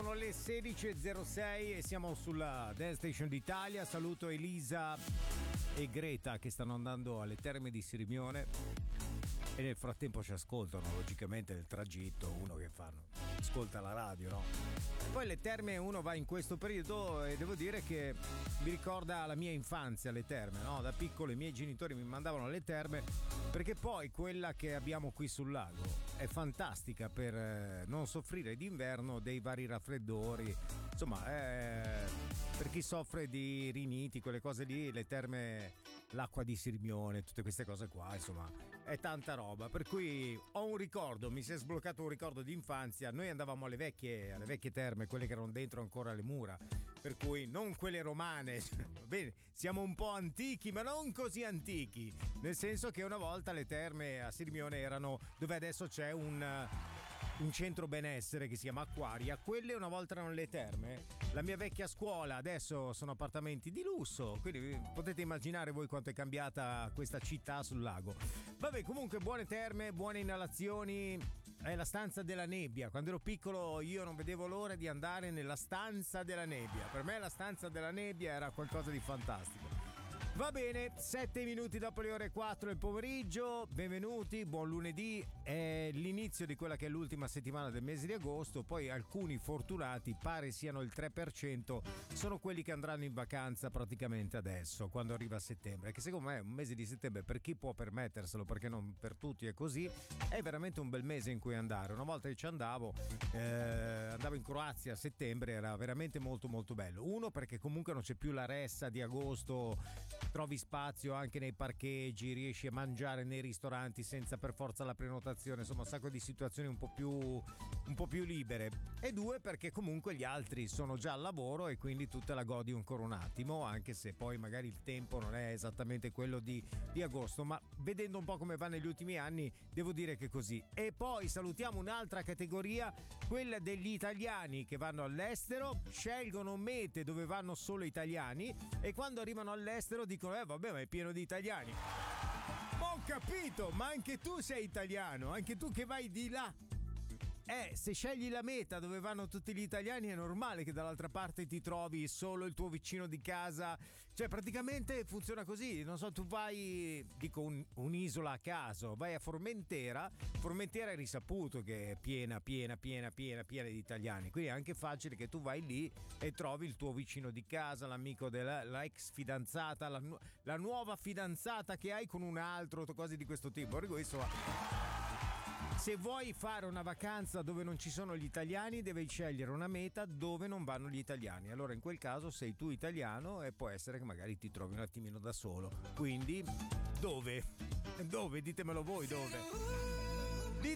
Sono le 16.06 e siamo sulla Dance Station d'Italia. Saluto Elisa e Greta che stanno andando alle terme di Sirmione e nel frattempo ci ascoltano logicamente nel tragitto, uno che fanno ascolta la radio, no? Poi le terme, uno va in questo periodo e devo dire che mi ricorda la mia infanzia, le terme, no? Da piccolo i miei genitori mi mandavano alle terme perché poi quella che abbiamo qui sul lago è fantastica per non soffrire d'inverno dei vari raffreddori, insomma per chi soffre di riniti, quelle cose lì, le terme, l'acqua di Sirmione, tutte queste cose qua, insomma è tanta roba, per cui ho un ricordo, mi si è sbloccato un ricordo di infanzia. Noi andavamo alle vecchie terme, quelle che erano dentro ancora le mura, per cui non quelle romane. Bene, siamo un po' antichi, ma non così antichi, nel senso che una volta le terme a Sirmione erano dove adesso c'è un centro benessere che si chiama Acquaria. Quelle una volta erano le terme. La mia vecchia scuola adesso sono appartamenti di lusso, quindi potete immaginare voi quanto è cambiata questa città sul lago. Vabbè, comunque buone terme, buone inalazioni. È la stanza della nebbia. Quando ero piccolo io non vedevo l'ora di andare nella stanza della nebbia. Per me la stanza della nebbia era qualcosa di fantastico. Va bene, 7 minuti dopo le ore 4 del pomeriggio, benvenuti, buon lunedì, è l'inizio di quella che è l'ultima settimana del mese di agosto, poi alcuni fortunati, pare siano il 3%, sono quelli che andranno in vacanza praticamente adesso, quando arriva settembre, che secondo me è un mese di settembre, per chi può permetterselo, perché non per tutti è così, è veramente un bel mese in cui andare. Una volta che ci andavo in Croazia a settembre, era veramente molto molto bello. Uno, perché comunque non c'è più la ressa di agosto, trovi spazio anche nei parcheggi, riesci a mangiare nei ristoranti senza per forza la prenotazione, insomma un sacco di situazioni un po' più libere. E due, perché comunque gli altri sono già al lavoro e quindi tu te la godi ancora un attimo, anche se poi magari il tempo non è esattamente quello di agosto, ma vedendo un po' come va negli ultimi anni devo dire che è così. E poi salutiamo un'altra categoria, quella degli italiani che vanno all'estero, scelgono mete dove vanno solo italiani e quando arrivano all'estero dicono vabbè, ma è pieno di italiani. Ho capito, ma anche tu sei italiano, anche tu che vai di là. Se scegli la meta dove vanno tutti gli italiani è normale che dall'altra parte ti trovi solo il tuo vicino di casa, cioè praticamente funziona così. Non so, tu vai, dico un'isola a caso, vai a Formentera è risaputo che è piena di italiani, quindi è anche facile che tu vai lì e trovi il tuo vicino di casa, l'amico della ex fidanzata, la nuova fidanzata che hai con un altro, cose di questo tipo. Per cui se vuoi fare una vacanza dove non ci sono gli italiani, devi scegliere una meta dove non vanno gli italiani. Allora in quel caso sei tu italiano e può essere che magari ti trovi un attimino da solo. Quindi dove? Ditemelo voi dove.